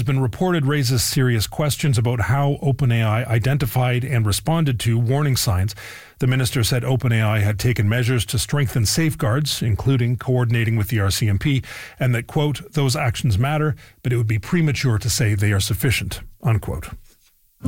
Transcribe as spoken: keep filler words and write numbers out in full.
been reported raises serious questions about how OpenAI identified and responded to warning signs. The minister said OpenAI had taken measures to strengthen safeguards, including coordinating with the R C M P, and that, quote, those actions matter, but it would be premature to say they are sufficient, unquote.